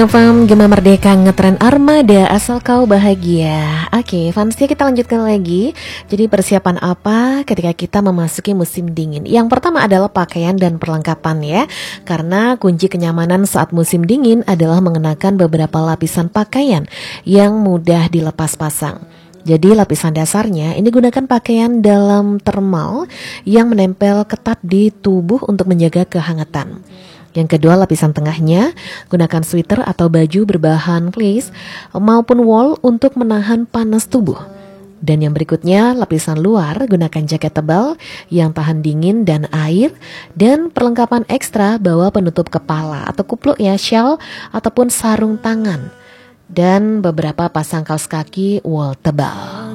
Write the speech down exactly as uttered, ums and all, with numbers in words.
Fam Gema Merdeka ngetren Armada asal kau bahagia. Oke, fansnya kita lanjutkan lagi. Jadi persiapan apa ketika kita memasuki musim dingin? Yang pertama adalah pakaian dan perlengkapan ya. Karena kunci kenyamanan saat musim dingin adalah mengenakan beberapa lapisan pakaian yang mudah dilepas pasang. Jadi lapisan dasarnya ini gunakan pakaian dalam thermal yang menempel ketat di tubuh untuk menjaga kehangatan. Yang kedua, lapisan tengahnya gunakan sweater atau baju berbahan fleece maupun wool untuk menahan panas tubuh. Dan yang berikutnya, lapisan luar gunakan jaket tebal yang tahan dingin dan air. Dan perlengkapan ekstra bawa penutup kepala atau kupluk ya, shawl ataupun sarung tangan. Dan beberapa pasang kaos kaki wool tebal.